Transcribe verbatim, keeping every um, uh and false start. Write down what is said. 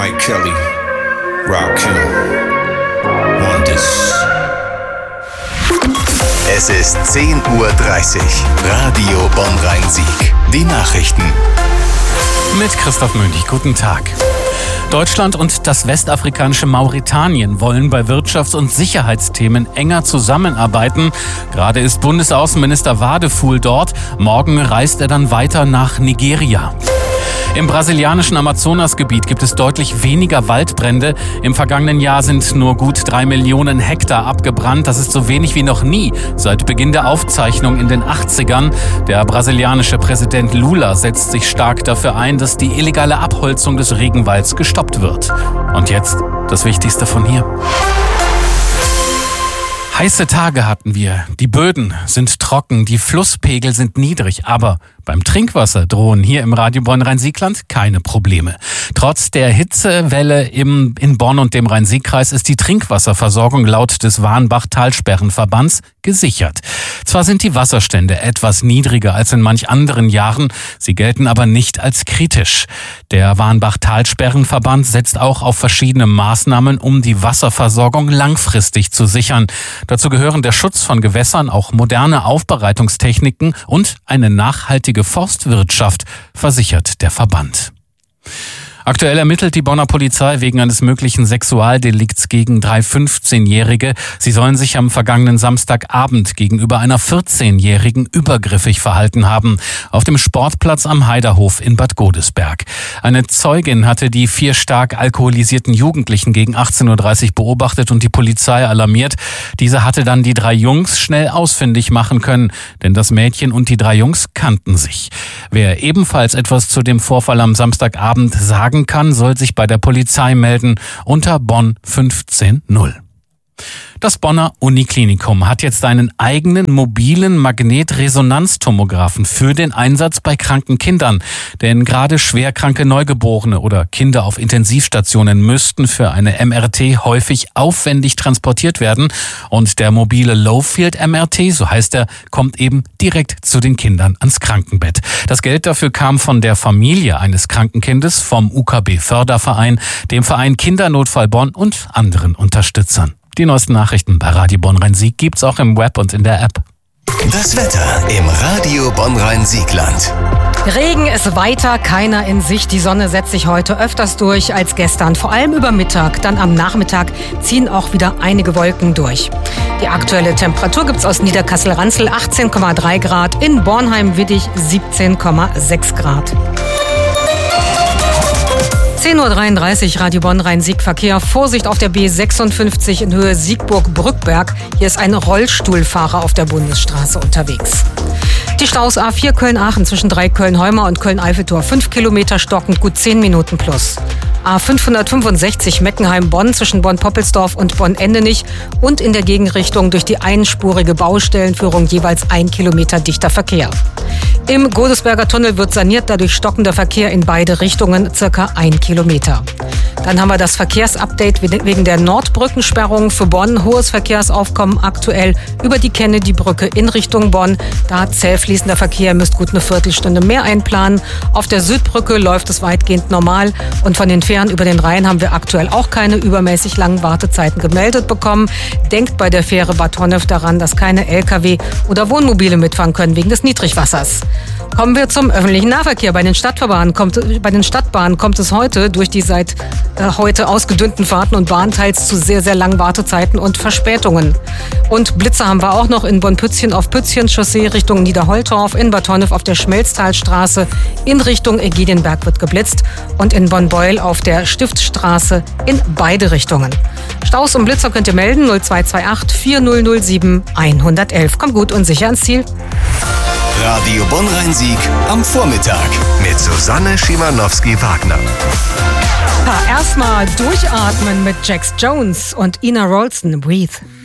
Mike Kelly, Rakim, want this. Es ist zehn Uhr dreißig. Radio Bonn-Rhein-Sieg. Die Nachrichten. Mit Christoph Münch. Guten Tag. Deutschland und das westafrikanische Mauretanien wollen bei Wirtschafts- und Sicherheitsthemen enger zusammenarbeiten. Gerade ist Bundesaußenminister Wadefuhl dort. Morgen reist er dann weiter nach Nigeria. Im brasilianischen Amazonasgebiet gibt es deutlich weniger Waldbrände. Im vergangenen Jahr sind nur gut drei Millionen Hektar abgebrannt. Das ist so wenig wie noch nie seit Beginn der Aufzeichnung in den achtzigern. Der brasilianische Präsident Lula setzt sich stark dafür ein, dass die illegale Abholzung des Regenwalds gestoppt wird. Und jetzt das Wichtigste von hier. Heiße Tage hatten wir. Die Böden sind trocken, die Flusspegel sind niedrig, aber beim Trinkwasser drohen hier im Radio Bonn-Rhein-Sieg-Land keine Probleme. Trotz der Hitzewelle im, in Bonn und dem Rhein-Sieg-Kreis ist die Trinkwasserversorgung laut des Warnbach-Talsperrenverbands gesichert. Zwar sind die Wasserstände etwas niedriger als in manch anderen Jahren, sie gelten aber nicht als kritisch. Der Warnbach-Talsperrenverband setzt auch auf verschiedene Maßnahmen, um die Wasserversorgung langfristig zu sichern. Dazu gehören der Schutz von Gewässern, auch moderne Aufbereitungstechniken und eine nachhaltige Forstwirtschaft, versichert der Verband. Aktuell ermittelt die Bonner Polizei wegen eines möglichen Sexualdelikts gegen drei fünfzehnjährige. Sie sollen sich am vergangenen Samstagabend gegenüber einer vierzehnjährigen übergriffig verhalten haben, auf dem Sportplatz am Heiderhof in Bad Godesberg. Eine Zeugin hatte die vier stark alkoholisierten Jugendlichen gegen achtzehn Uhr dreißig beobachtet und die Polizei alarmiert. Diese hatte dann die drei Jungs schnell ausfindig machen können, denn das Mädchen und die drei Jungs kannten sich. Wer ebenfalls etwas zu dem Vorfall am Samstagabend sagen kann, soll sich bei der Polizei melden unter Bonn fünfzehn null. Das Bonner Uniklinikum hat jetzt einen eigenen mobilen Magnetresonanztomographen für den Einsatz bei kranken Kindern. Denn gerade schwerkranke Neugeborene oder Kinder auf Intensivstationen müssten für eine M R T häufig aufwendig transportiert werden. Und der mobile Low-Field-M R T, so heißt er, kommt eben direkt zu den Kindern ans Krankenbett. Das Geld dafür kam von der Familie eines kranken Kindes, vom U K B-Förderverein, dem Verein Kindernotfall Bonn und anderen Unterstützern. Die neuesten Nachrichten bei Radio Bonn-Rhein-Sieg gibt's auch im Web und in der App. Das Wetter im Radio Bonn-Rhein-Sieg-Land. Regen ist weiter, keiner in Sicht. Die Sonne setzt sich heute öfters durch als gestern, vor allem über Mittag. Dann am Nachmittag ziehen auch wieder einige Wolken durch. Die aktuelle Temperatur gibt's aus Niederkassel-Ranzel achtzehn Komma drei Grad, in Bornheim-Widdig siebzehn Komma sechs Grad. zehn Uhr dreiunddreißig, Radio Bonn-Rhein-Sieg Verkehr. Vorsicht auf der B sechsundfünfzig in Höhe Siegburg-Brückberg. Hier ist ein Rollstuhlfahrer auf der Bundesstraße unterwegs. Die Staus A vier Köln-Aachen zwischen Dreiköln-Heumer und Köln-Eiffeltor. fünf Kilometer stockend, gut zehn Minuten plus. A fünfhundertfünfundsechzig Meckenheim-Bonn zwischen Bonn-Poppelsdorf und Bonn-Endenich und in der Gegenrichtung durch die einspurige Baustellenführung jeweils ein Kilometer dichter Verkehr. Im Godesberger Tunnel wird saniert, dadurch stockender Verkehr in beide Richtungen, circa ein Kilometer. Dann haben wir das Verkehrsupdate wegen der Nordbrückensperrung für Bonn. Hohes Verkehrsaufkommen aktuell über die Kennedy-Brücke in Richtung Bonn. Da zäh fließender Verkehr, müsst gut eine Viertelstunde mehr einplanen. Auf der Südbrücke läuft es weitgehend normal. Und von den Fähren über den Rhein haben wir aktuell auch keine übermäßig langen Wartezeiten gemeldet bekommen. Denkt bei der Fähre Bad Honnef daran, dass keine L K W oder Wohnmobile mitfahren können wegen des Niedrigwassers. Kommen wir zum öffentlichen Nahverkehr. Bei den Stadtbahnen kommt, bei den Stadtbahnen kommt es heute durch die seit äh, heute ausgedünnten Fahrten und Bahnteils zu sehr, sehr langen Wartezeiten und Verspätungen. Und Blitze haben wir auch noch in Bonn-Pützchen auf Pützchen-Chaussee Richtung Niederholtorf, in Bad Honnef auf der Schmelztalstraße in Richtung Ägidienberg wird geblitzt und in Bonn-Beuel auf der Stiftsstraße in beide Richtungen. Staus und Blitzer könnt ihr melden null zwei zwei acht vier null null sieben eins eins eins. Kommt gut und sicher ans Ziel. Radio Bonn-Rhein-Sieg am Vormittag mit Susanne Schimanowski-Wagner. Ja, erstmal durchatmen mit Jax Jones und Ina Rolston. Breathe.